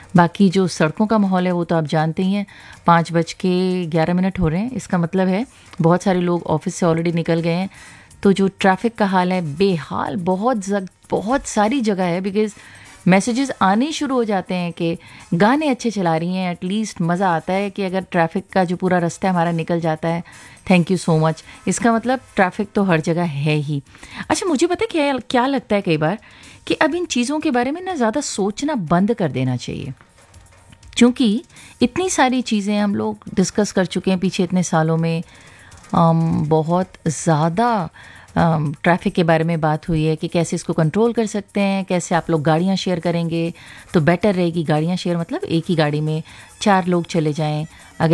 बाकी जो सड़कों का माहौल है वो तो आप जानते ही हैं, 5:11 हो रहे हैं, इसका मतलब है बहुत सारे लोग ऑफिस से ऑलरेडी निकल गए हैं। तो जो ट्रैफिक का हाल है बेहाल, बहुत सारी जगह है, बिकॉज़ मैसेजेस आने ही शुरू हो जाते हैं कि गाने अच्छे चला रही हैं, एटलीस्ट मज़ा आता है कि अगर ट्रैफिक का जो पूरा रास्ता हमारा निकल जाता है, थैंक यू सो मच। इसका मतलब ट्रैफिक तो हर जगह है ही। अच्छा, मुझे पता है क्या क्या लगता है कई बार कि अब इन चीज़ों के बारे में ना ज़्यादा सोचना बंद कर देना चाहिए, क्योंकि इतनी सारी चीज़ें हम लोग डिस्कस कर चुके हैं पीछे इतने सालों में। बहुत ज़्यादा ट्रैफ़िक के बारे में बात हुई है कि कैसे इसको कंट्रोल कर सकते हैं, कैसे आप लोग गाड़ियाँ शेयर करेंगे तो बेटर रहेगी। गाड़ियाँ शेयर मतलब एक ही गाड़ी में 4 लोग चले जाएँ। अगर